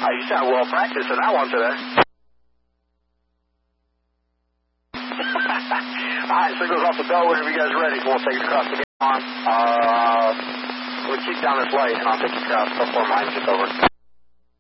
You sound well practiced in that one today. All right, signals off the bell whenever you guys are ready. We'll take it across the game arm. We'll keep down this light, and I'll take you across before mine gets over.